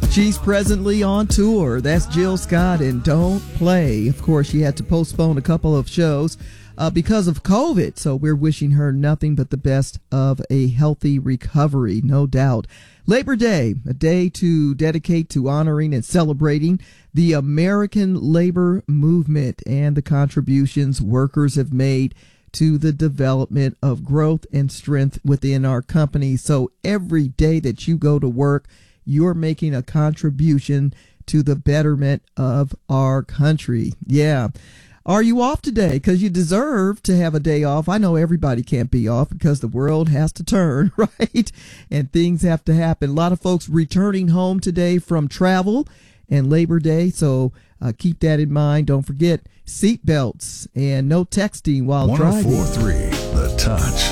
She's presently on tour. That's Jill Scott and Don't Play. Of course, she had to postpone a couple of shows because of COVID. So we're wishing her nothing but the best of a healthy recovery, no doubt. Labor Day, a day to dedicate to honoring and celebrating the American labor movement and the contributions workers have made to the development of growth and strength within our company. So every day that you go to work, you're making a contribution to the betterment of our country. Yeah. Are you off today? Because you deserve to have a day off. I know everybody can't be off because the world has to turn, right? And things have to happen. A lot of folks returning home today from travel and Labor Day. So keep that in mind. Don't forget seat belts and no texting while driving. 104.3 The Touch.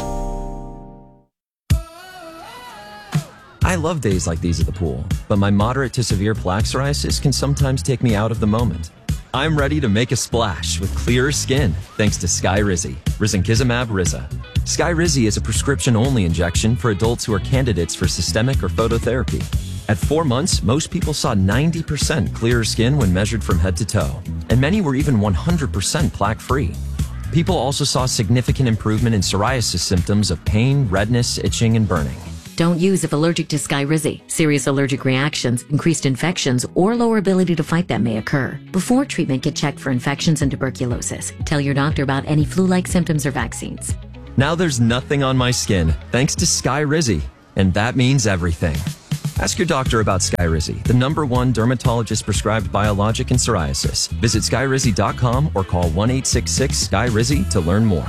I love days like these at the pool, but my moderate to severe plaque psoriasis can sometimes take me out of the moment. I'm ready to make a splash with clearer skin thanks to Skyrizi, risankizumab Riza. Skyrizi is a prescription-only injection for adults who are candidates for systemic or phototherapy. At 4 months, most people saw 90% clearer skin when measured from head to toe, and many were even 100% plaque-free. People also saw significant improvement in psoriasis symptoms of pain, redness, itching, and burning. Don't use if allergic to Skyrizi. Serious allergic reactions, increased infections, or lower ability to fight them may occur. Before treatment, get checked for infections and tuberculosis. Tell your doctor about any flu-like symptoms or vaccines. Now there's nothing on my skin thanks to Skyrizi, and that means everything. Ask your doctor about Skyrizi, the #1 dermatologist-prescribed biologic in psoriasis. Visit Skyrizi.com or call 1-866-SKYRIZI to learn more.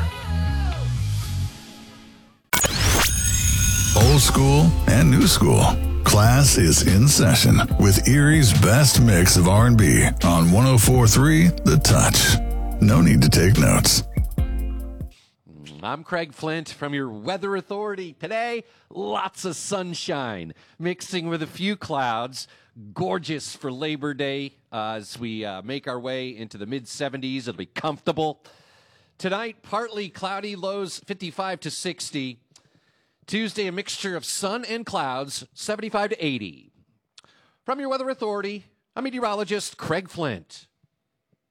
Old school and new school. Class is in session with Erie's best mix of R&B on 104.3 The Touch. No need to take notes. I'm Craig Flint from your Weather Authority. Today, lots of sunshine mixing with a few clouds. Gorgeous for Labor Day as we make our way into the mid-70s. It'll be comfortable. Tonight, partly cloudy, lows 55 to 60. Tuesday, a mixture of sun and clouds, 75 to 80. From your Weather Authority, I'm meteorologist Craig Flint.